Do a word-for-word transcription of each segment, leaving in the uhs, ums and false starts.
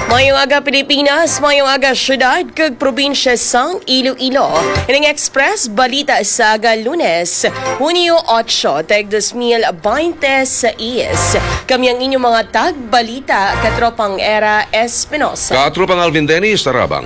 Mayong aga Pilipinas, mayong aga syudad kag probinsya sang Iloilo. Ining express balita sa aga Lunes, Hunyo eight, tag two thousand twenty-six. Kami ang inyong mga tag-balita, Katropang Era Espinosa. Katropang Alvin Dennis, Tarabang.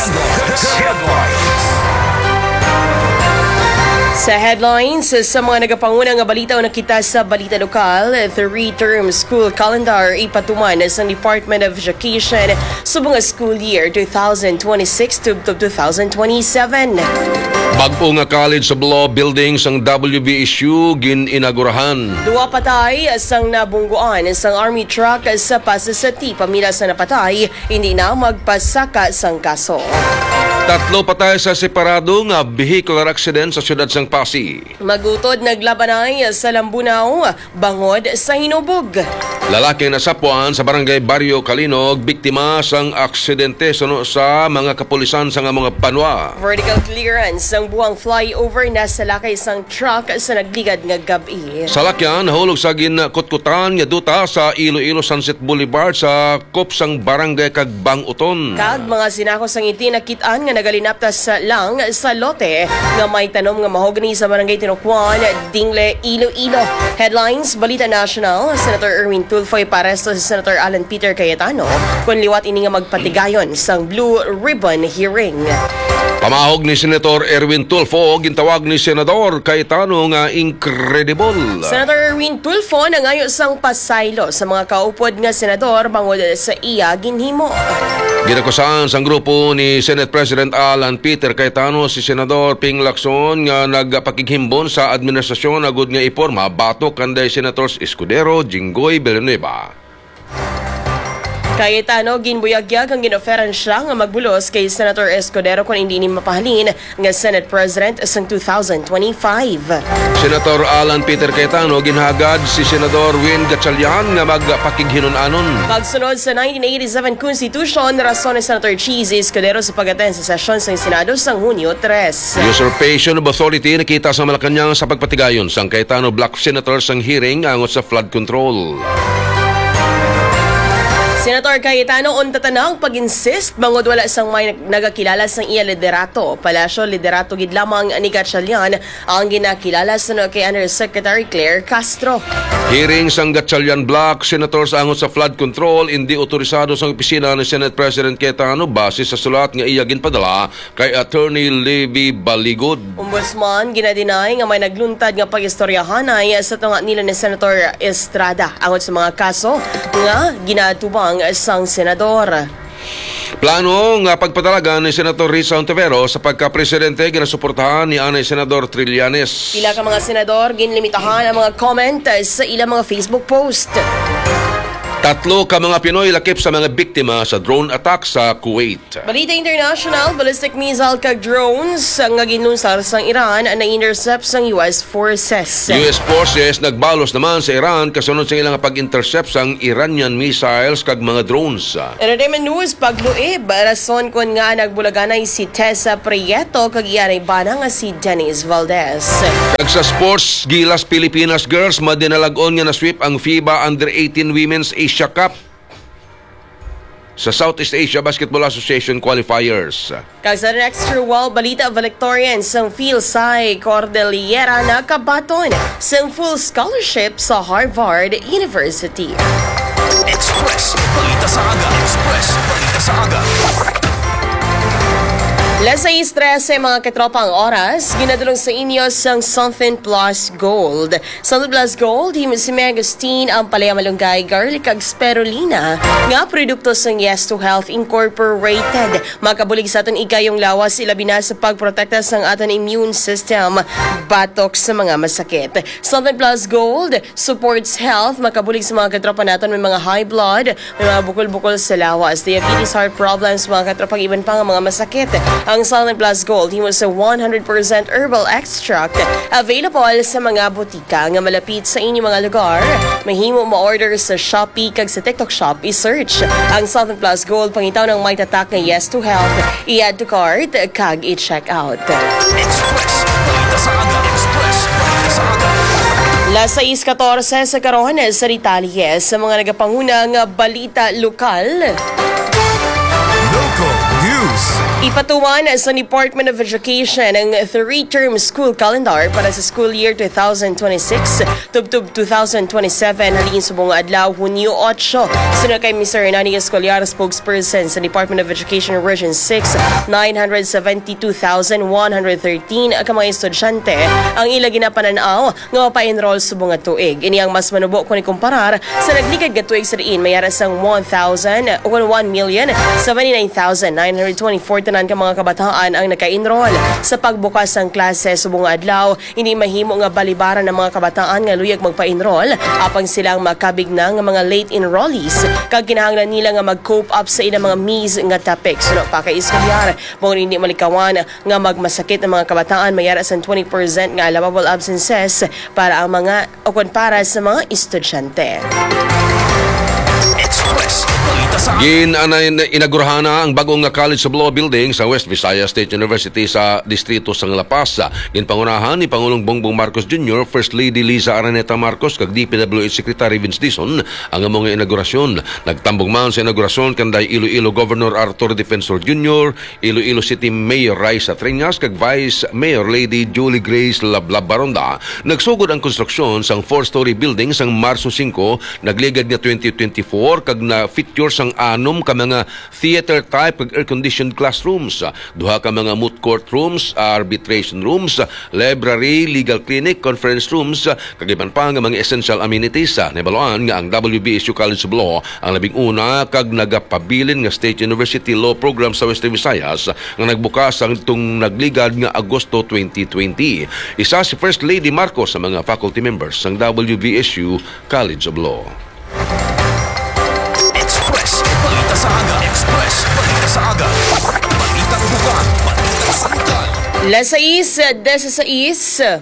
Sa headlines, sa mga nagapangunang nga balita o nakita sa balita lokal, three-term school calendar ipatuman sa Department of Education sa mga school year twenty twenty-six to twenty twenty-seven. Bagpo nga college sa Law Building sang W B S U gin-inagurahan. Duwa patay sang nabungguan sang army truck sa Pasasati. Pamila sa napatay, hindi na magpasaka sang kaso. Tatlo patay sa separado nga vehicular accident sa siyudad sang Pasig. Magutod naglabanay sa Lambunaw, bangod sa Hinubog. Lalaking nasapuan sa barangay Barrio Calinog, biktima sang aksidente suno sa mga kapulisan sa nga mga panwa. Vertical clearance sang buwang flyover na sa lakay sang truck sa nagligad nga gabi. Sa lakyan, nahulog sa ginakutkutan nga duta sa Iloilo Sunset Boulevard sa kopsang barangay kag Banguton. Kag mga sinakos sang itinakitaan nga nagalinaptas sa lang sa lote nga may tanom nga mahogany sa barangay Tinokwan, Dingle, Iloilo. Headlines, Balita National, Senator Erwin Tulfoy paresto si Senator Alan Peter Cayetano kung liwat ini nga magpatigayon sang Blue Ribbon hearing. Pamahog ni Senator Erwin Tulfo, gintawag ni Senador Cayetano nga incredible. Senator Erwin Tulfo nangayo sang pasaylo sa mga kaupod nga senador bangod sa iya ginhimo. Ginakusahan sang grupo ni Senate President Alan Peter Cayetano si Senador Ping Lacson nga nagpakighimbon sa administrasyon agud nga iporma batok kanday Senators Escudero, Jinggoy, Villanueva. Cayetano ginbuyagyag ang ginoferan siya nga magbulos kay Senator Escudero kung hindi ni mapahalin nga Senate President sang twenty twenty-five. Senator Alan Peter Cayetano ginhagad si Senador Win Gatchalian nga magpakighinon-anon. Pagsunod sa nineteen eighty-seven Constitution, rason ni Senator Cheese Escudero sa pag-attend sa session sa Senado sang Hunyo three. Usurpation of authority nakita sa Malacanang sa pagpatigayon sang Cayetano Black Senator sang hearing angot sa flood control. Senator Cayetano unta tanang pag-insist bangod wala sang may nagakilala sang iya liderato. Palasyo liderato gid lamang ni Gatchalian ang ginakilala sa no kay Undersecretary Claire Castro. Hearing sang Gatchalian Black Senators angot sa flood control hindi otorisado sang opisina ni Senate President Cayetano base sa sulat nga iya ginpadala kay Attorney Levi Baligod. Ombudsman ginadinay nga may nagluntad nga pag-istoryahanay sa tunga nila ni Senator Estrada angot sa mga kaso nga ginatubang sang senador. Plano nga pagpadalagan ni Senator Risa Ontivero sa pagka-presidente ginasuportahan ni anay Senador Trillanes. Pila ka mga senador ginlimitahan ang mga comment sa ilang mga Facebook post. Tatlo ka mga Pinoy lakip sa mga biktima sa drone attack sa Kuwait. Balita International, ballistic missile kag drones nga ginunsar sang Iran na intercept sang U S forces. U S forces nagbalos naman sa Iran kasunod sa ilang pag-intercept sang Iranian missiles kag mga drones. Entertainment news, pagluib, rason kon nga nagbulaganay si Tessa Prieto kag iyanay bana nga si Dennis Valdez. Kag sa sports, Gilas Pilipinas Girls madinalagon nga na sweep ang FIBA Under eighteen Women's Asia Cup sa Southeast Asia Basketball Association qualifiers. Kag sa next true wall, balita Valedictorians sang Phil-Sai Cordillera na kabaton sang full scholarship sa Harvard University. Express, balita sa aga. Express, balita sa aga. Las seis trece mga katropang oras, ginadulong sa inyo sang Something Plus Gold. Something Plus Gold, himo si Megastine ang palaya malunggay, garlic ag spirulina nga produkto sang Yes to Health Incorporated. Makabulig sa aton igayong lawas ilabi na sa pagprotekta sang aton immune system batok sa mga masakit. Something Plus Gold supports health, makabulig sa mga katropa naton may mga high blood, may mga bukol-bukol sa lawas, diabetes, heart problems, mga katropang iban pa nga mga masakit. Ang Something Plus Gold, himo sa one hundred percent herbal extract, available sa mga butika nga malapit sa inyong mga lugar. Mahimo ma-order sa Shopee kag sa TikTok Shop, i-search ang Something Plus Gold, pangitaw ng may tatak nga Yes to Health, i-add to cart kag i-check out. Express, balita sa aga. Express, balita sa aga. Las sais catorce sa karon sa Ritalies sa mga nagapangunang balita lokal. Local News. Ipatuman sa Department of Education ang three-term school calendar para sa school year twenty twenty-six tubtub twenty twenty-seven halin sa buong adlaw Hunyo eight. Sino kay Mister Hernani Escolar, spokesperson sa Department of Education Region six, nine hundred seventy-two thousand one hundred thirteen ka mga estudyante ang ila ginapananaw nga mapa-enroll sa buong tuig. Ini ang mas manubo kung ikumparar sa naglikad nga tuig sa diin mayara sang one million seventy-nine thousand nine hundred twenty-four tanan ka mga kabataan ang naka-enroll sa pagbukas ng klase sa buong adlaw. Hindi mahimo nga balibaran ng mga kabataan nga luyag magpa-enroll apang silang makabigna nga mga late enrollees kag kinahanglan nila nga mag-cope up sa ilang mga me's nga topic. Suno pa kay Escolar, mong hindi malikawan nga magmasakit ang mga kabataan mayara sa twenty percent nga allowable absences para ang mga o kun para sa mga estudyante. Express. Balita sa aga. Gin anay inagurahan na ang bagong nga College of Law building sa West Visayas State University sa distrito sang La Paz. Gin pangunahan ni Pangulong Bongbong Marcos Junior, First Lady Liza Araneta Marcos kag D P W H Secretary Vince Dizon ang among inaugurasyon. Nagtambong man sa inaugurasyon kanday Iloilo Governor Arthur Defensor Junior, Iloilo City Mayor Raisa Triñas kag Vice Mayor Lady Julie Grace Lablab Baronda. Nagsugod ang konstruksyon sang four-story building sang Marso five, nagligad nga twenty twenty-four kag na feature sang anom ka mga theater type kag air-conditioned classrooms, duha ka mga moot court rooms, arbitration rooms, library, legal clinic, conference rooms, kag iban pa nga mga essential amenities. Nabaluan nga ang W B S U College of Law ang labing una kag nagapabilin nga State University Law Program sa Western Visayas nga nagbukas ang itong nagligad nga Agosto twenty twenty. Isa si First Lady Marcos sa mga faculty members ng W B S U College of Law. Express. Balita sa aga. Express. Balita sa aga. Balitang bukan. Balitang sangkal. Las seis, desiseis.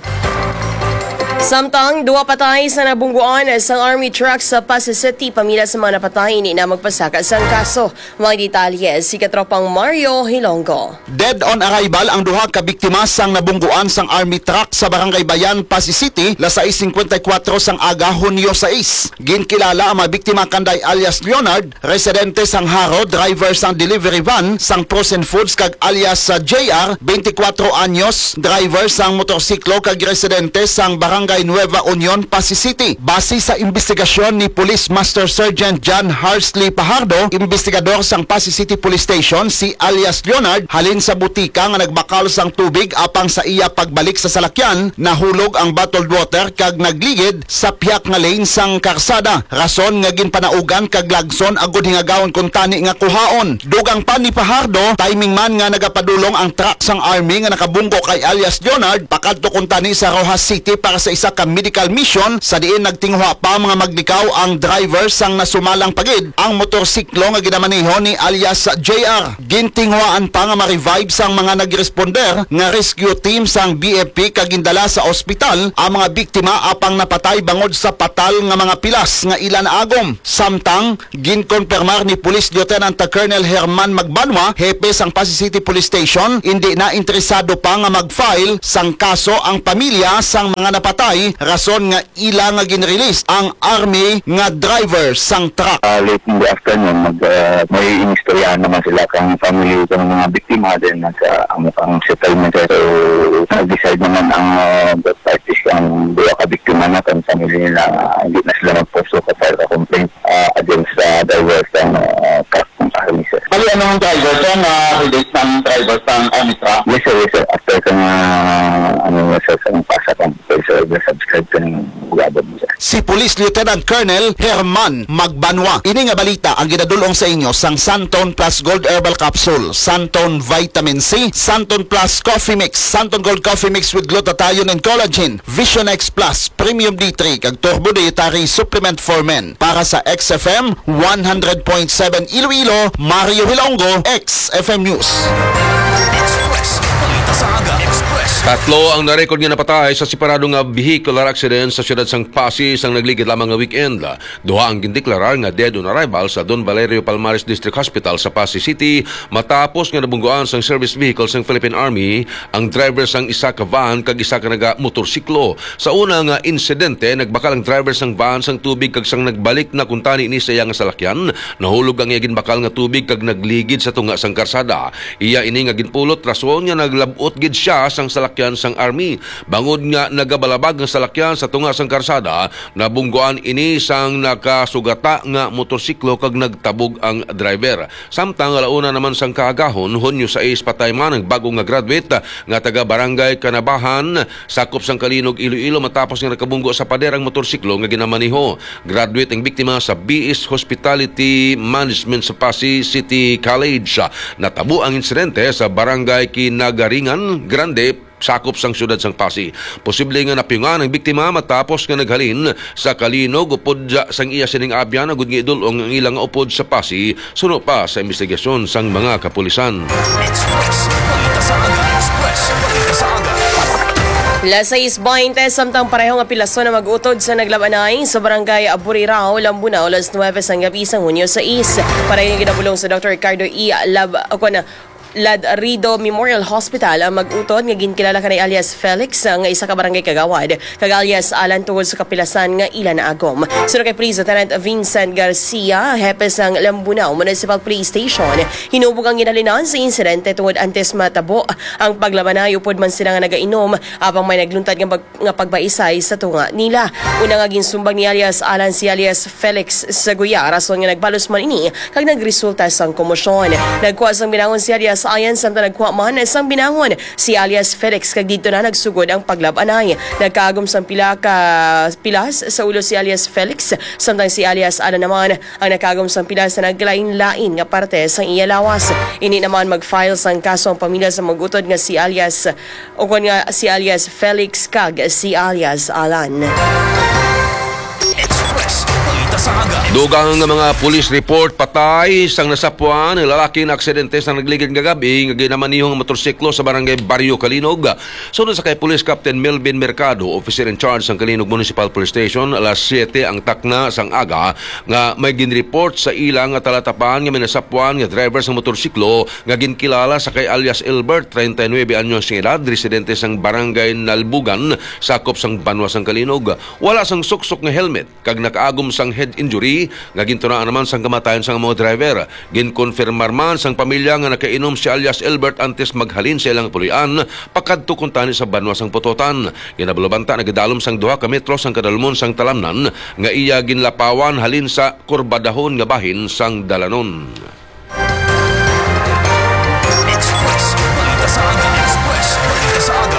Samtang duwa patay sa nabungguan sa army truck sa Pasay City, pamilya sa mga napatay ini na magpasaka sa kaso. Mga detalye si katropang Mario Hilonggo. Dead on arrival ang duha ka biktima sang nabungguan sang army truck sa Barangay Bayan, Pasay City, las sais fifty-four sang aga Hunyo six. Ginkilala ang mga biktima kanday alias Leonard, residente sang Haro, driver sang delivery van sang Frozen Foods kag alias sa J R, twenty-four anyos, driver sang motorsiklo kag residente sang Barangay Nueva Union, Pasay City. Base sa investigasyon ni Police Master Sergeant John Harsley Pajardo, investigador sang Pasay City Police Station, si alias Leonard halin sa butika nga nagbakal sang tubig apang sa iya pagbalik sa salakyan, nahulog ang bottled water kag nagligid sa piyak nga lane sang karsada. Rason nga ginpanaugan kag lagson agud hingagawon kun tani nga kuhaon. Dugang pa ni Pajardo, timing man nga nagapadulong ang truck sang army nga nakabunggo kay alias Leonard pakadto kun tani sa Rojas City para sa isa ka medical mission, sa diin nagtinghwa pa mga magnikaw ang driver sang nasumalang pagid ang motorsiklo nga ginamaneho ni alias J R. Gintinghwaan pa nga ma-revive sang mga nagresponder nga rescue team sang B F P kag gindala sa ospital ang mga biktima apang napatay bangod sa patal nga mga pilas nga ilan agom. Samtang ginkonfirmar ni Police Lieutenant Colonel Herman Magbanwa, hepe sang Pasay City Police Station, hindi na interesado pa nga mag-file sang kaso ang pamilya sang mga napatay, rason nga ila nga ginrelease ang army nga driver sang truck. Uh, late in the afternoon, mag, uh, may inistoryahan naman sila kang family ng mga biktima din sa amukang settlement. So, nag-decide naman ang uh, both parties ang dua ka biktima na kang family nila, uh, hindi na sila magposto ka file ka complaint uh, against the uh, driver ng uh, truck ng army, sir. Bali, anong driver to na release ng driver ng army truck? Yes, sir, yes, sir. After kang uh, ano, sir, sa pasa kang sir, subscribe ka ng bugado mo, sir. Si Police Lieutenant Colonel Herman Magbanwa. Ini nga balita ang ginadulong sa inyo sang Santon Plus Gold Herbal Capsule, Santon Vitamin C, Santon Plus Coffee Mix, Santon Gold Coffee Mix with glutathione and collagen, Vision X Plus, Premium D three, kag Turbo Dietary Supplement for Men. Para sa X F M one hundred point seven Iloilo, Mario Hilonggo, X F M News. Express. Balita sa aga. Express. Tatlo ang narecord nga napatay sa separado nga vehicular accident sa siyudad sang Pasig sang nagligid lamang nga weekend. Duha ang gindeklarar nga dead on arrival sa Don Valerio Palmares District Hospital sa Pasig City matapos nga nabungguan sang service vehicle sang Philippine Army ang driver sang isa ka van kag isa ka naga motorsiklo. Sa una nga insidente, nagbakal ang driver sang van sang tubig kag sang nagbalik na kuntani ini sa iya nga salakyan. Nahulog ang iya ginbakal nga tubig kag nagligid sa tunga sang karsada. Iya ini nga ginpulot rason nga naglabot gid siya sang salakyan sang Army. Bangod nga nagabalabag ang salakyan sa tunga sang karsada, nabungguan ini sang nakasugata nga motorsiklo kag nagtabog ang driver. Samtang alauna naman sang kaagahon, Hunyo sais patay man ang bagong nga graduate nga taga Barangay Kanabahan, sakop sang Kalinog, Iloilo matapos nga nakabunggo sa pader ang motorsiklo nga ginamaniho. Graduate ang biktima sa B S Hospitality Management sa Pasig City College. Natabo ang insidente sa Barangay Kinagaringan Grande, sakop sang siyudad sang Pasig. Posible nga napyungan ang biktima matapos nga naghalin sa Kalinog upod sang iya sining abyan agud nga idulong ang ilang upod sa Pasig suno pa sa investigasyon sang mga kapulisan. Express, balita sa aga. Express, balita sa aga. Las sais twenty samtang pareho nga pilason na mag-utod sa naglabanay sa Barangay Aburirao, Lambunao, alas nuwebe sang gabi sang Hunyo sais. Pareho nga ginabulong sa Doctor Ricardo E. Lab, ako na, Ladrido Memorial Hospital ang mag-utod nga ginkilala kanay alias Felix nga isa ka barangay kagawad kag alias Alan tungod sa kapilasan nga ila na agom. Sino kay Police Lieutenant Vincent Garcia, hepe sang Lambunao Municipal Police Station, hinubog ang ginalinan sa insidente tungod antes matabo ang paglabanay upod man sila nga nagainom apang may nagluntad nga, pag, nga pagbaisay sa tunga nila. Una nga ginsumbag ni alias Alan si alias Felix Saguya rason nga nagbalos man ini kag nagresulta sang komosyon. Nagkuha sang binangon si alias ayan samtang nagkuha man sang binangon si alias Felix kag dito na nagsugod ang paglabanay. Nagkaagom sang pila ka pilas sa ulo si alias Felix samtang si alias Alan naman ang nagkaagom sang pilas na naglain-lain nga parte sang iya lawas. Ini naman mag-file sang kaso ang pamilya sa magutod nga si alias o kung nga si alias Felix kag si alias Alan. Express, balita sa aga. Dugang nga mga police report patay sang nasapuan ng lalaki na aksidente sa nagligid nga gabi nga ginamanihong motorsiklo sa barangay Barrio Kalinog. Sunod sa kay Police Captain Melvin Mercado, officer in charge ng Kalinog Municipal Police Station, alas siyete ang takna sang aga nga may ginreport sa ilang nga talatapan nga may nasapuan nga driver sang motorsiklo nga ginkilala sa kay alias Albert, thirty-nine anyos ng edad, residente sang barangay Nalbugan, sakop sang Banwa sang Kalinog. Wala sang suksok nga helmet kag nakaagom sang head injury nga gintunaan naman sang kamatayan sang mga driver. Ginkonfirmar man sang pamilya nga nakainom si alias Albert antes maghalin sa ilang pulian pakadto kuntani sa Banwa sang Putotan. Ginabalubanta nagadalom sang duha ka metro sang kadalumon sang talamnan nga iya ginlapawan halin sa kurbadahon nga bahin sang Dalanon. Express, balita sa aga. Express, balita sa aga.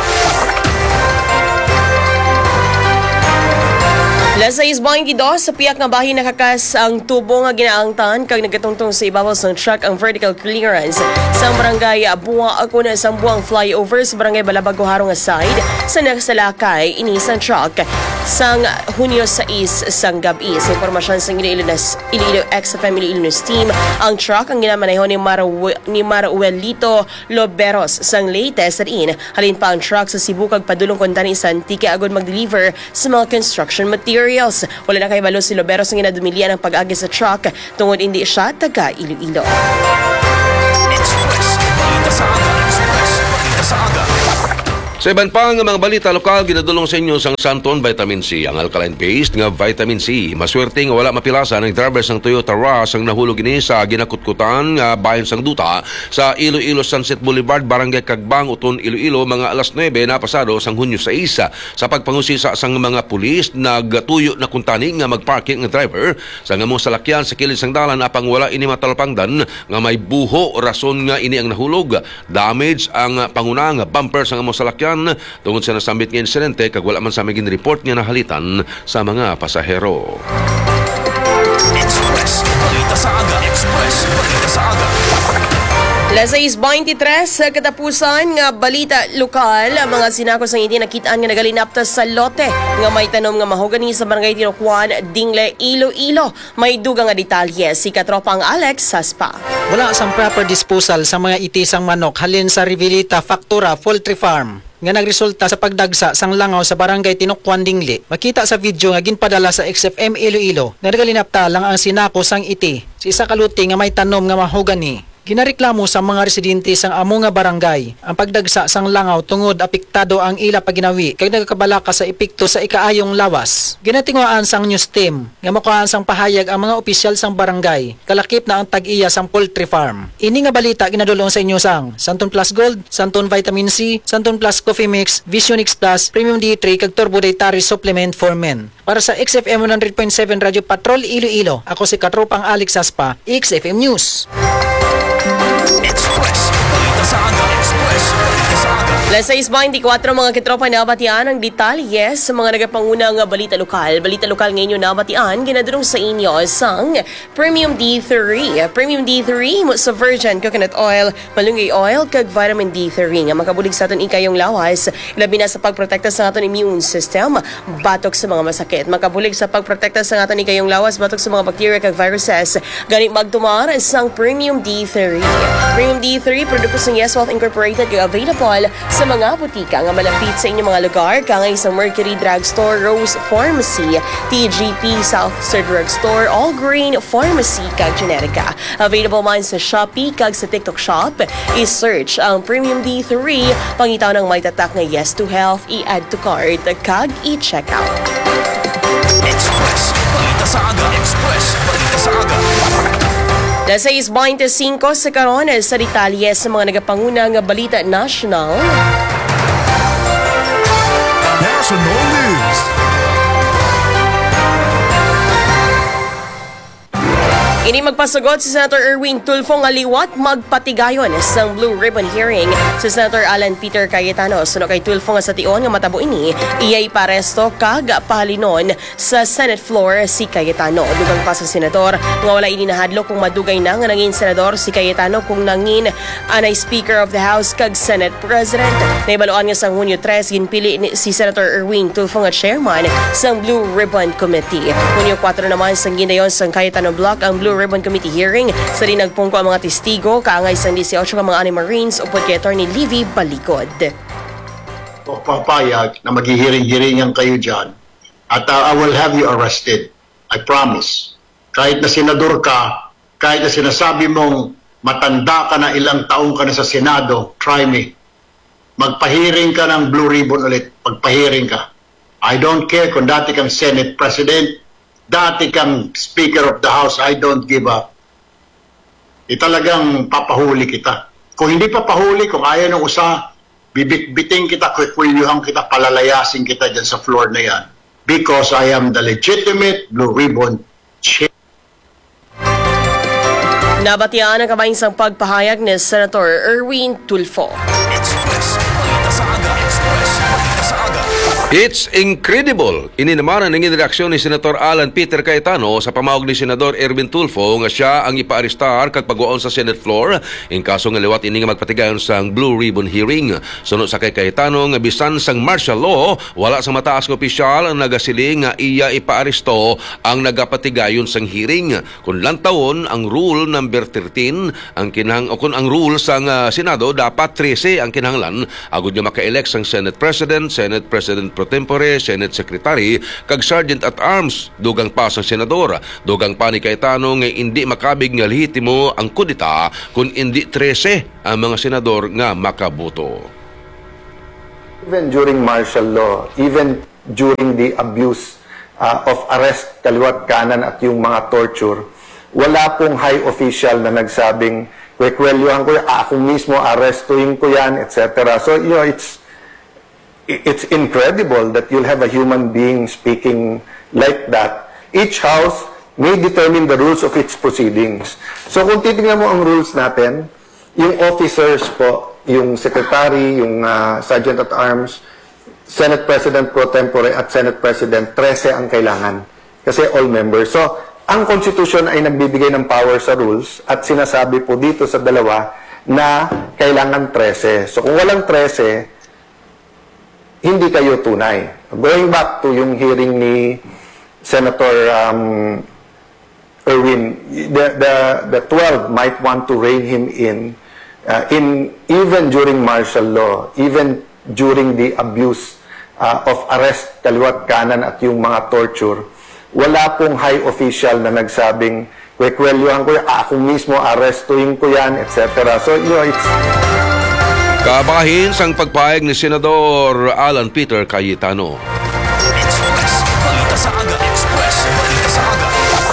Las sais twenty-dos sa piyak nga bahin nakakas ang tubo nga ginaangtan kag nagatungtong sa ibabaw sang truck ang vertical clearance sa barangay Buwa ako na sang buwang flyover sa barangay Balabago Harong nga side sa nakasalakay ini sang truck sang Hunyo sais sang gabi. Sa impormasyon sang Iloilo Iloilo X F M Iloilo team, ang truck ang ginamaneho ni Maru ni Maruelito Loberos sang latest at in halin pa ang truck sa Cebu kag padulong kuntani sa Antique agad mag-deliver sa mga construction materials. Wala na kay balo si Loberos ang ginadumilian ng pag-agi sa truck tungod hindi siya taga Iloilo. Express, balita sa aga. Express, balita sa aga. Sa iban pa nga mga balita lokal, ginadulong sa inyo sang Santon Vitamin C, ang alkaline paste nga vitamin C. Maswerte nga wala mapilasan ang driver sang Toyota Rush ang nahulog ini sa ginakutkutan nga bayan sang Duta sa Iloilo Sunset Boulevard, Barangay Kagbang, Uton, Iloilo, mga alas nuwebe na pasado sang Hunyo sais. Sa pagpangusisa sang mga pulis, nagtuyo na kuntani nga magparking ang driver sa nga mong salakyan sa kilid sang dalan apang wala ini matalpangdan nga may buho rason nga ini ang nahulog. Damage ang panguna nga bumper sa nga mong salakyan tungod sa nasambit nga insidente kag wala man sa maging report nga nahalitan sa mga pasahero. Express, balita sa aga. Express, balita sa aga. Alas sais twenty-three sa katapusan nga balita lokal, ang mga sinakos ang hindi nakitaan nga nagalinapta sa lote nga may tanom nga mahogani sa barangay Tinokwan, Dingle, Iloilo. May dugang nga detalye si katropang Alex Saspa. Wala sang proper disposal sa mga itisang manok halin sa Rivilita Factura Poultry Farm nga nagresulta sa pagdagsa sang langaw sa barangay Tinokwan, Dingle. Makita sa video nga ginpadala sa X F M Iloilo na nagalinapta lang ang sinakos sang iti si isa kaluti nga may tanom nga mahogani. Ginareklamo sa mga residente sang amo nga barangay ang pagdagsa sang langaw tungod apektado ang ila paginawi kay nagakabalaka sa epekto sa ikaayong lawas. Ginatingwaan sang news team nga makuhaan sang pahayag ang mga opisyal sang barangay kalakip na ang tag-iya sang poultry farm. Ini nga balita ginadulong sa inyo sang Santon Plus Gold, Santon Vitamin C, Santon Plus Coffee Mix, Vision X Plus, Premium D three kag Turbo Dietary Supplement for Men. Para sa X F M one hundred point seven Radio Patrol Iloilo, ako si katropang Alex Saspa, X F M News. Express. Balita sa aga. Express. Balita sa aga. Alas sais twenty-four mga kitropa nabatian ang detalye sa mga nagapangunang balita lokal. Balita lokal ngayon nabatian, ginadurong sa inyo sang Premium D three. Premium D three mo sa virgin coconut oil, malunggay oil, kag vitamin D three nga makabulig sa aton ikayong lawas, labi na sa pagprotekta sa aton immune system, batok sa mga masakit. Makabulig sa pagprotekta sa aton ikayong lawas, batok sa mga bacteria kag viruses. Ganit magtumar sang Premium D three. Premium D three, produkto sa Yes Wealth Incorporated kag available sa mga butika nga malapit sa inyong mga lugar, kangay sa Mercury Drugstore, Rose Pharmacy, T G P, South Sir Drugstore, All Green Pharmacy, kag Generica. Available man sa Shopee kag sa TikTok Shop. I-search ang Premium D three, pangitaw ng may tatak nga Yes to Health, i-add to cart, kag i-check out. Express. Balita sa aga. Express. Balita sa aga. Alas sais twenty-five sa karon sa detalye sa mga nagapanguna nga balita national. National News. Ini magpasagot si Senator Erwin Tulfo nga liwat magpatigayon sa Blue Ribbon hearing si Senator Alan Peter Cayetano. Suno kay Tulfo nga sa tion nga matabo ini, iyay paresto kag pahalinon sa Senate floor si Cayetano. Dugang pa sa senador nga wala ini nahadlo kung madugay na nga nangin senador si Cayetano kung nangin anay Speaker of the House kag Senate President. Naibaluan nga sa Hunyo three ginpili ni si Senator Erwin Tulfo nga chairman sa Blue Ribbon Committee. Hunyo four naman sang ginayon sang Cayetano Block ang Blue Ribbon Committee hearing sa rin nagpungko ang mga testigo kaangay sa eighteen ka mga ani Marines upod kay Attorney Livy Balikod. O papayag na maghihiring-hiringan kayo dyan at uh, I will have you arrested. I promise. Kahit na senador ka, kahit na sinasabi mong matanda ka na, ilang taong ka na sa Senado, try me. Magpahiring ka ng Blue Ribbon ulit. Magpahiring ka. I don't care kung dati kang Senate President, dati kang Speaker of the House, I don't give up. E talagang papahuli kita. Kung hindi papahuli, kung ayaw ng usa, bibit-biting kita, kwikwilihan kita, palalayasin kita dyan sa floor na yan. Because I am the legitimate Blue Ribbon chair. Nabatian ang kabaing sang pagpahayag ni Senator Erwin Tulfo. Express. Balita sa aga. Express. Balita sa aga. It's incredible! Ini naman ang nanging reaksyon ni Senator Alan Peter Cayetano sa pamawag ni Senador Erwin Tulfo nga siya ang ipaaristar kag pagwaon sa Senate floor in kaso nga liwat ini nga magpatigayon sa Blue Ribbon hearing. Sunod sa kay Cayetano nga bisan sang martial law, wala sa mataas nga opisyal ang nagasiling nga iya ipaaristo ang nagapatigayon sang hearing. Kung lantawon ang rule number thirteen ang kinahang o kung ang rule sang uh, Senado dapat thirteen ang kinahanglan agud nga maka-elect sang Senate President, Senate President pro tempore, Senate Secretary, kag Sergeant at Arms. Dugang pa sa senador. Dugang pa ni Cayetano nga hindi makabig nga lehitimo ang kudita kung hindi thirteen ang mga senador nga makaboto. Even during martial law, even during the abuse uh, of arrest, kaliwat kanan at yung mga torture, wala pong high official na nagsabing, kwekwelyuhan ko, ako mismo arrestuin ko yan, et cetera. So, you know, it's It's incredible that you'll have a human being speaking like that. Each house may determine the rules of its proceedings. So kung titingnan mo ang rules natin, yung officers po, yung secretary, yung uh, sergeant at arms, Senate President pro tempore at Senate President, thirteen ang kailangan. Kasi all members. So ang Constitution ay nagbibigay ng power sa rules at sinasabi po dito sa dalawa na kailangan thirteen. So kung walang thirteen, hindi kayo tunay. Going back to yung hearing ni Senator um, Erwin, the, the, the twelve might want to rein him in, uh, in even during martial law, even during the abuse uh, of arrest, kaliwat kanan at yung mga torture, wala pong high official na nagsabing, kwekwelyuhan ko yan, ako mismo arrestuin ko yan, et cetera. So, you know, it's... Kabahin sang pagpahayag ni Senador Alan Peter Cayetano. Express. Balita sa aga. Express. Balita sa aga.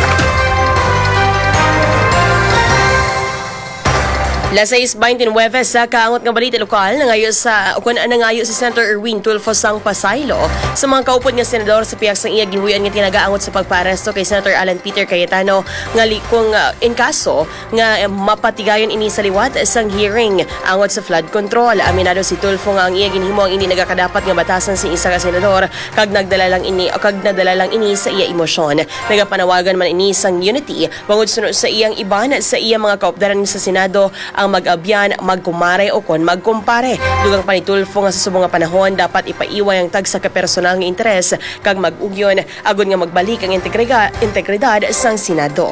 Las seis twenty-nine sa kaangot nga balita lokal nangayo sa kun nangayo si Senator Erwin Tulfo sang Pasaylo sa mga kaupod nga senador sa pihak sang iya gihuyan nga tinagaangot sa pagpaaresto kay Senator Alan Peter Cayetano nga likong uh, in kaso nga um, mapatigayon ini sa liwat sang hearing angot sa flood control. Aminado si Tulfo nga ang iya ginhimo ang ini nagakadapat nga batasan si isa ka senador kag nagdala lang ini o kag nadala lang ini sa iya emosyon. Nagapanawagan man ini sang unity bangod sunod sa iyang iban sa iya mga kaupdaran sa Senado ang mag-abyan, magkumare o kon magkumpare. Dugang pa ni Tulfo nga sa subong nga panahon dapat ipaiway ang tag sa kapersonal nga interes kag mag-ugyon agon nga magbalik ang integridad, integridad sang Senado.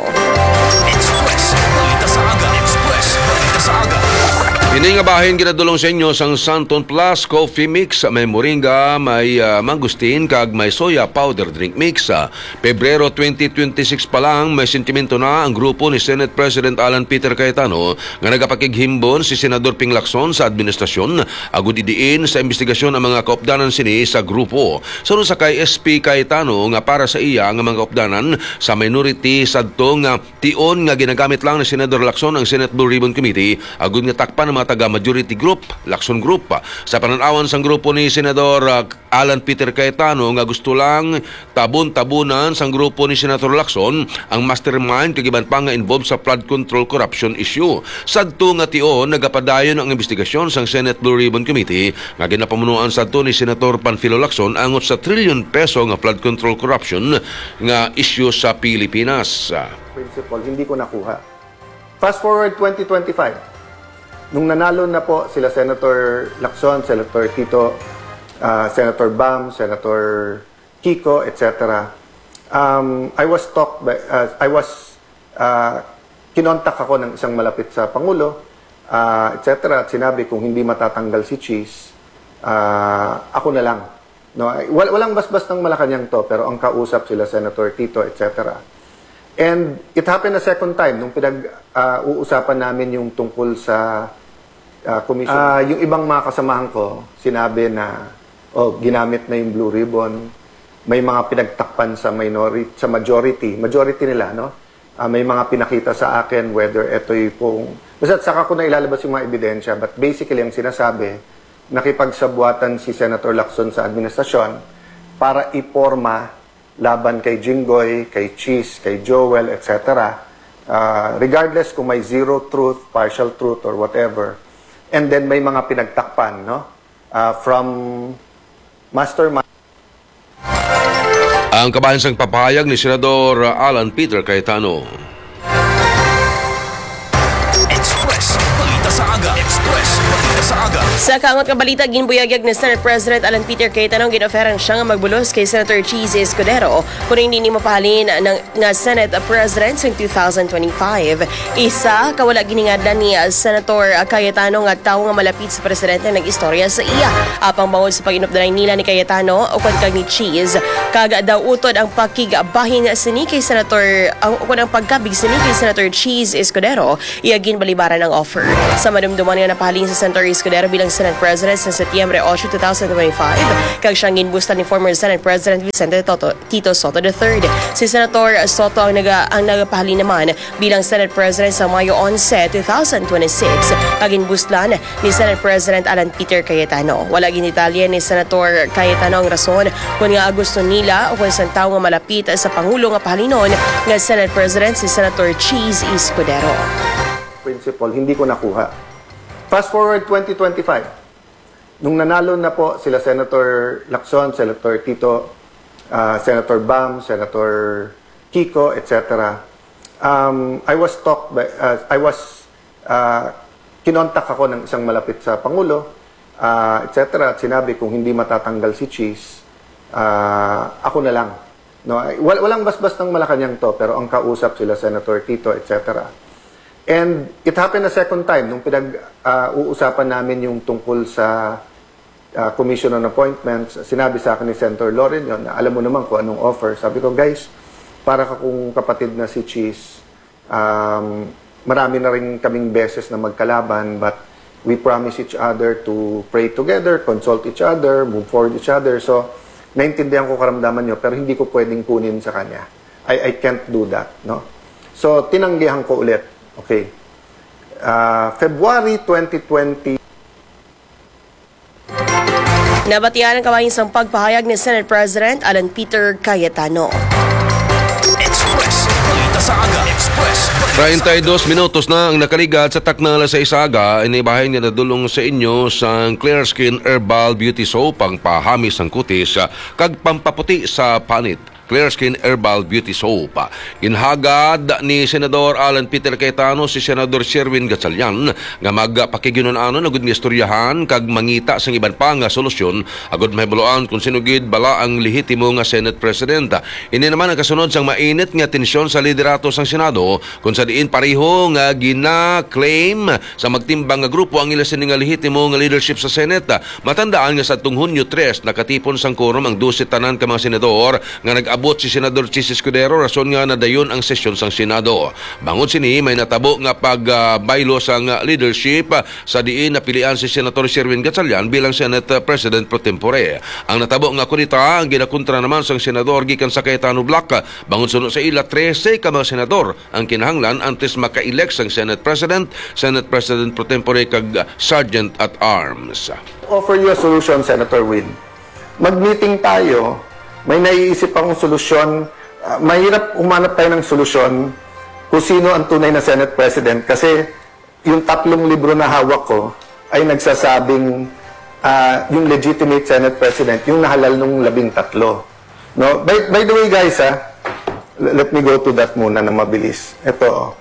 Express. Balita sa aga. Express. Balita sa aga. Ini nga bahin ginadulong sa inyo sang Santon Plus Coffee Mix, may moringa, may uh, mangustin, kag may soya powder drink mix. Uh, Pebrero twenty twenty-six pa lang, may sentimento na ang grupo ni Senate President Alan Peter Cayetano nga nagapakighimbon si Senador Ping Lacson sa administrasyon, agud idiin sa investigasyon ang mga kaupdanan sini sa grupo. Sunod sa kay S P Cayetano nga para sa iya nga mga kaupdanan sa minority sadto nga tion nga ginagamit lang ni Senador Lacson ang Senate Blue Ribbon Committee, agud nga takpan ng mga taga-majority group, Lacson Group. Sa pananawan sang grupo ni Senador uh, Alan Peter Cayetano nga gusto lang tabon-tabunan sang grupo ni Senator Lacson ang mastermind kagiban pa nga involved sa flood control corruption issue. Sadto nga tion nagapadayon ang investigasyon sang Senate Blue Ribbon Committee nga ginapamunuan sadto ni Senator Panfilo Lacson angot sa trillion peso nga flood control corruption nga issue sa Pilipinas. Principle, hindi ko nakuha. Fast forward twenty twenty-five. Nung nanalo na po sila Senator Lacson, Senator Tito, uh, Senator Bam, Senator Kiko, et cetera. Um, I was talked by, uh, I was, uh, kinontak ako ng isang malapit sa Pangulo, uh, et cetera. At sinabi kung hindi matatanggal si Cheese, uh, ako na lang. No, wal walang basbas ng Malacanang to, pero ang kausap sila Senator Tito, et cetera. And it happened a second time nung pinag-uusapan uh, namin yung tungkol sa uh, commission. Uh, yung ibang mga kasamahan ko, sinabi na oh, ginamit na yung Blue Ribbon. May mga pinagtakpan sa minority, sa majority, majority nila, no? Uh, may mga pinakita sa akin whether ito yung pong... Basta saka ko na ilalabas yung mga ebidensya, but basically ang sinasabi, nakipagsabuatan si Senator Lacson sa administrasyon para iporma laban kay Jinggoy, kay Cheese, kay Joel, et cetera. Uh, regardless kung may zero truth, partial truth, or whatever. And then may mga pinagtakpan, no? Uh, from mastermind. Ang kabahansang papahayag ni Senador Alan Peter Cayetano. Express. Balita sa aga. Express. Balita sa aga. Sa kaangot nga balita, ginbuyagyag ni Senate President Alan Peter Cayetano ginoferan siya nga magbulos kay Senator Cheese Escudero kung hindi ni mapahalin ng, nga Senate President sa two thousand twenty-five. Isa, kawala giningadlan ni uh, Senator Cayetano nga tao nga malapit sa Presidente nag-istorya sa iya. Apang bangod sa pag-inupdanay nila ni Cayetano o kag ni Cheese, kag daw utod ang pakigabahin sini kay Senator, ang, ang pagkabig sini kay Senator Cheese Escudero, iyagin balibaran ang offer. Sa madumduman nga napahalin sa Senator Escudero bilang Senate President sa Setyembre eight, twenty twenty-five, kag siyang ginbustan ni former Senate President Vicente Toto, Tito Soto the third. Si Senator Soto ang, naga, ang nagapahali naman bilang Senate President sa Mayo eleven, twenty twenty-six, kag ginbustan ni Senate President Alan Peter Cayetano. Wala ginitalya ni Senator Cayetano ang rason kung nga gusto nila o kung saan tao nga malapit sa Pangulo nga pahalinon nga Senate President si Senator Cheese Escudero. Principle, hindi ko nakuha. Fast forward twenty twenty-five. Nung nanalo na po sila Senator Lacson, Senator Tito, uh, Senator Bam, Senator Kiko, et cetera. Um, I was talked by, uh, I was uh, kinontak ako ng isang malapit sa Pangulo, uh, et cetera. At sinabi kung hindi matatanggal si Cheese, uh, ako na lang. No? Wal walang basbas ng Malacanang to, pero ang kausap sila Senator Tito, et cetera. And it happened a second time nung pinag-uusapan uh, namin yung tungkol sa uh, Commission on Appointments. Sinabi sa akin ni Senator Loren yun, na alam mo naman kung anong offer. Sabi ko, guys, para ka kung kapatid na si Cheese, um, marami na rin kaming beses na magkalaban, but we promise each other to pray together, consult each other, move forward each other. So, naintindihan ko karamdaman nyo, pero hindi ko pwedeng kunin sa kanya. I, I can't do that. No? So, tinanggihan ko ulit. Okay. Uh, February twenty twenty, Nabatian ang kawain sa pagpahayag ni Senate President Alan Peter Cayetano. Express, balita sa aga. Express, thirty-two minutos na ang nakaligat sa taknala sa isaga, inibahay niya na dulong sa inyo sa Clear Skin Herbal Beauty Soap, pang pahamis ang kutis kag pampaputi sa panit. Clear Skin Herbal Beauty Soap. Inhagad ni Senador Alan Peter Cayetano si Senador Sherwin Gatchalian nga magpakiginon-ano na gud nga istoryahan kag mangita sang iban pa nga solusyon agud mahibuloan kung sinugid bala ang lehitimo nga Senate President. Ini naman ang kasunod sang mainit nga tensyon sa liderato sang Senado kung sa diin pareho nga gina-claim sa magtimbang nga grupo ang ila sini nga lehitimo nga leadership sa Senate. Matandaan nga sa tung Hunyo tres nakatipon sang quorum ang dusi tanan ka mga senador nga nag abot si Senador Cheese Escudero rason nga nadayon ang sesyon sang Senado. Bangod sini may natabo nga pagbaylo uh, sang uh, leadership uh, sa diin napilian si Senator Sherwin Gatchalian bilang Senate President pro tempore. Ang natabo nga kunita ang ginakontra naman sang senador gikan sa Cayetano Block. Bangod sunod sa ila thirteen ka mga senador ang kinahanglan antes maka-elect sang Senate President, Senate President pro tempore kag uh, Sergeant at Arms. Offer you a solution, Senator Win. Mag-meeting tayo. May naiisip akong solusyon. Uh, mahirap umanap tayo ng solusyon kung sino ang tunay na Senate President kasi yung tatlong libro na hawak ko ay nagsasabing uh, yung legitimate Senate President, yung nahalal nung labing tatlo. No? By, by the way guys, ah, let me go to that muna na mabilis. Ito. Oh.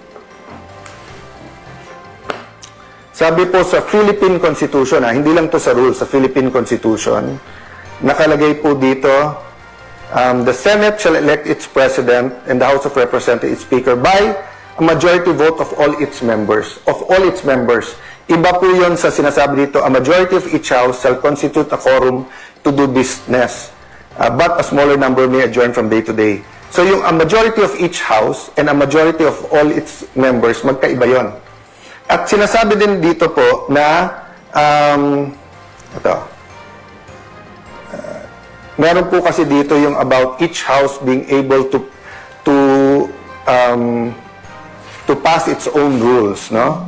Sabi po sa Philippine Constitution, ah, hindi lang to sa rules, sa Philippine Constitution, nakalagay po dito, um, the Senate shall elect its President and the House of Representatives Speaker by a majority vote of all its members. Of all its members. Iba po yun sa sinasabi dito, a majority of each House shall constitute a quorum to do business, uh, but a smaller number may adjourn from day to day. So yung a majority of each House and a majority of all its members, magkaiba yun. At sinasabi din dito po na, um, ito, meron po kasi dito yung about each house being able to to um, to pass its own rules, no?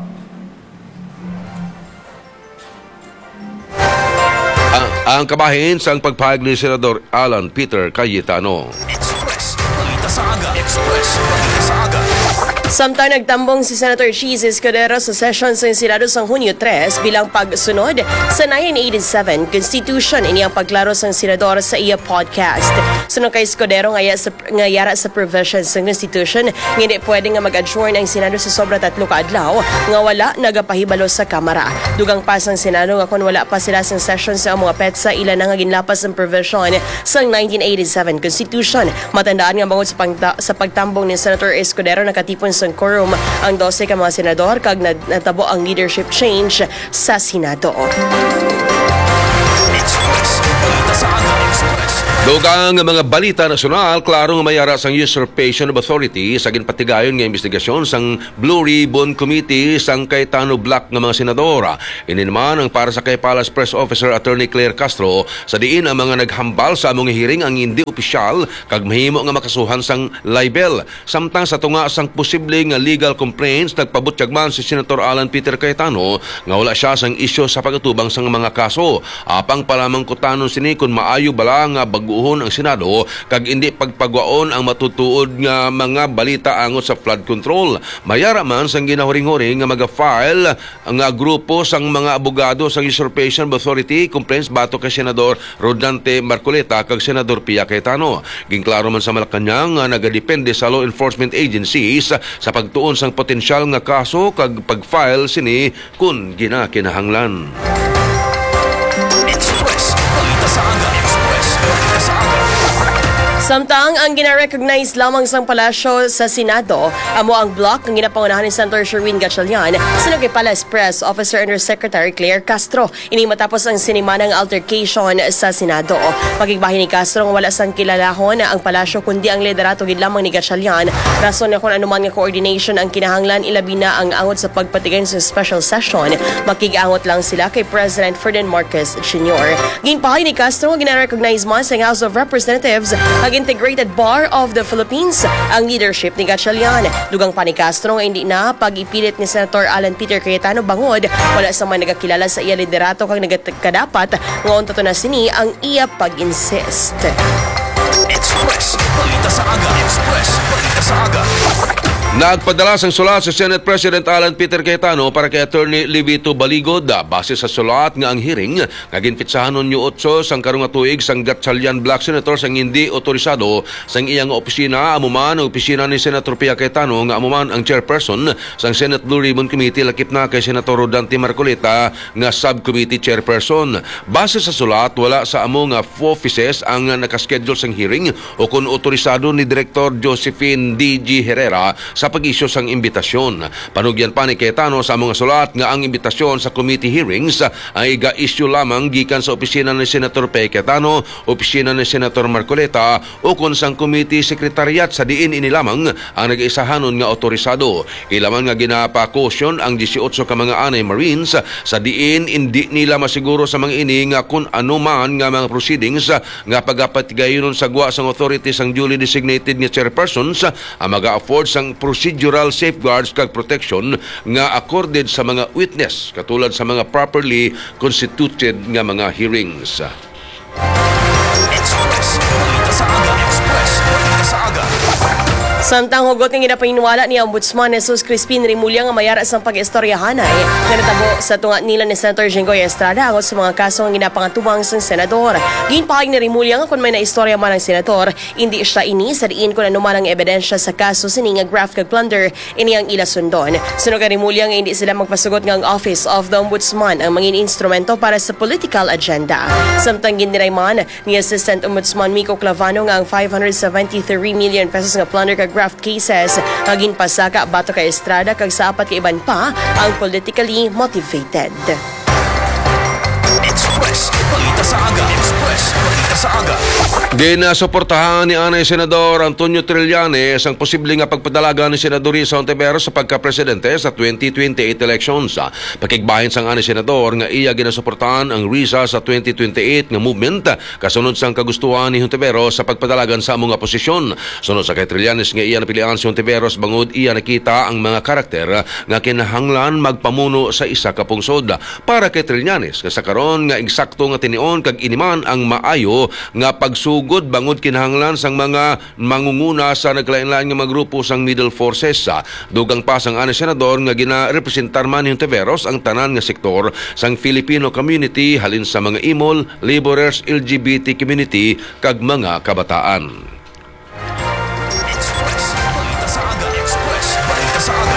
Ang, ang kabahin sa pagpahayag ni Senador Alan Peter Cayetano. Express, balita sa aga. Express, balita sa aga. Samtang nagtambong si Senator Cheese Escudero sa session sa Senado sa Hunyo tres bilang pagsunod sa nineteen eighty-seven Constitution, ini ang paglaro sa senador sa iya podcast. Sunod kay Escudero ngaya sa ngayara sa provisions ng Constitution, hindi pwede nga mag-adjourn ang Senado sa sobra tatlo ka adlaw nga wala nagapahibalo sa Kamara. Dugang pa sang Senado nga kun wala pa sila sa session sa mga petsa ila na nga ginlapas ang provision sa nineteen eighty-seven Constitution. Matandaan nga bangod sa, pagta- sa pagtambong ni Senator Escudero nakatipon sa quorum ang twelve ka mga senador kag natabo ang leadership change sa Senado. Express, balita sa aga. Express. Dugang mga balita nasyonal, klaro nga mayara sang usurpation of authority sa ginpatigayon nga investigasyon sang Blue Ribbon Committee sang Cayetano Block nga mga senadora. Ini naman ang para sa kay Palace Press Officer Attorney Claire Castro sa diin ang mga naghambal sa among hearing ang hindi opisyal kag mahimo nga makasuhan sang libel. Samtang sa tunga sang posible nga legal complaints nagpabutyag man si Senator Alan Peter Cayetano nga wala siya sang isyu sa pagtubang sang mga kaso. Apang palamang kutanon sini kun maayo bala nga bago baguhon ang Senado kag hindi pagpagwaon ang matutuod nga mga balita angot sa flood control. Mayara man sang ginahuring-huring nga maga-file nga grupo sang mga abogado sang Usurpation Authority complaints bato kay Senador Rodante Marcoleta kag Senador Pia Cayetano. Ginklaro man sa Malacañang nga nagadepende sa law enforcement agencies sa pagtuon sang potensyal nga kaso kag pag-file sini kun ginakinahanglan. Express. Balita sa aga. Express. Balita sa aga. Samtang ang gina-recognize lamang sang palasyo sa Senado, amo ang block ng ginapangunahan ni Senator Sherwin Gatchalian sa kay Palace Press Officer Undersecretary Claire Castro. Ini matapos ang sinimanang altercation sa Senado. Pagigbahin ni Castro wala sang kilalahon ang palasyo kundi ang liderato gid lamang ni Gatchalian. Rason na kung anuman nga coordination ang kinahanglan ilabi na ang angot sa pagpatigan sa special session. Makigangot lang sila kay President Ferdinand Marcos Junior Ginpahay ni Castro gina-recognize man sa House of Representatives Integrated Bar of the Philippines ang leadership ni Gatchalian. Dugang pa ni Castro nga hindi na pag-ipilit ni Senator Alan Peter Cayetano bangod wala sa man nagakilala sa iya liderato kag nagkadapat nga unta to na sini ang iya pag-insist. Express. Balita sa aga. Express. Balita sa aga. Nagpadala sang sulat sa Senate President Alan Peter Cayetano para kay Attorney Livito Baligod base sa sulat nga ang hearing nga ginpitsahan nunyo otso sang karong nga tuig sang Gatchalian Black Senator sang hindi otorisado sang iyang opisina amuman ang opisina ni Senator Pia Cayetano nga amuman ang chairperson sang Senate Blue Ribbon Committee lakip na kay Senator Rodante Marcoleta nga subcommittee chairperson. Base sa sulat wala sa amo nga offices ang nakaschedule sang hearing o kung otorisado ni Director Josephine D G Herrera sa pag-isyo sang imbitasyon. Panugyan pa ni Cayetano sa mga sulat nga ang imbitasyon sa committee hearings ay ga-issue lamang gikan sa opisina ni Senator Pia Cayetano, opisina ni Senator Marcoleta o kung sang committee secretariat sa diin ini lamang ang nag-isahanon nga otorisado. Ilaman nga ginapa-caution ang eighteen ka mga anay Marines sa diin hindi nila masiguro sa mga ini nga kung ano man nga mga proceedings nga pagapatigayon sa gwa sang authorities ang duly designated nga chairpersons ang mag-afford sang procedural safeguards kag protection nga accorded sa mga witness katulad sa mga properly constituted nga mga hearings. Express. Balita sa aga. Express. Balita sa aga. Samtang hugot ng ginapahinwala ni Ombudsman Jesus Crispin Rimulya nga mayara sa pag-istoryahanay nga natabo sa tunga nila ni Senator Jinggoy Estrada angot sa mga kaso nga ginapangatubang sa senador. Ginpahayag ni Rimulya nga kung may naistorya man ang senador, hindi siya ini sa diin kung anuman ang ebidensya sa kaso sini nga graft kag plunder ini ang ila sundon. Sunog ni Rimulya nga hindi sila magpasugot nga ang Office of the Ombudsman ang mangin instrumento para sa political agenda. Samtang gindirayman ni Assistant Ombudsman Miko Clavano nga ang five hundred seventy-three million pesos nga plunder kag graft cases maging pasaka bato kay Estrada kag sa apat ka iban pa ang politically motivated. Express. Balita sa aga. Express. Balita sa aga. Ginasuportahan ni Anay Senador Antonio Trillanes ang posibleng nga pagpadalaga ni Senador Risa Ontiveros sa pagka-presidente sa twenty twenty-eight elections. Pakigbahin sang Anay Senador nga iya ginasuportahan ang Risa sa twenty twenty-eight nga movement kasunod sang kagustuhan ni Ontiveros sa pagpadalagan sa among posisyon. Sunod sa kay Trillanes nga iya napilian si Ontiveros bangod iya nakita ang mga karakter nga kinahanglan magpamuno sa isa ka pungsod. Para kay Trillanes sa karon nga eksakto nga tinion kag iniman ang maayo nga pagsugod bangod kinahanglan sang mga mangunguna sa naglain-lain nga mga grupo sang middle forces. Dugang pa sang Anay Senador nga gina-representar man ni Ontiveros ang tanan nga sektor sang Filipino community halin sa mga imol, laborers, L G B T community kag mga kabataan. Express. Balita sa aga. Express. Balita sa aga.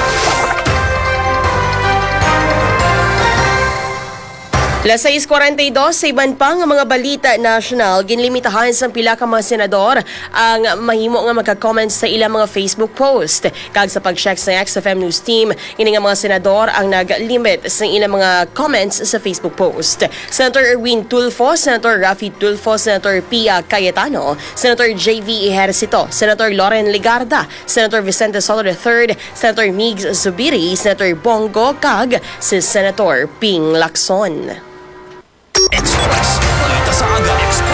Las six forty-two sa iban pa nga mga balita national, ginlimitahan sa pila ka mga senador ang mahimo nga magka-comment sa ilang mga Facebook post. Kag sa pag-check sa X F M News Team, ini nga mga senador ang nag-limit sa ilang mga comments sa Facebook post. Senator Erwin Tulfo, Senator Rafi Tulfo, Senator Pia Cayetano, Senator J V Ejercito, Senator Loren Ligarda, Senator Vicente Soto the third, Senator Migs Zubiri, Senator Bongo, kag si Senator Ping Lacson. Express. Balita sa aga. Express.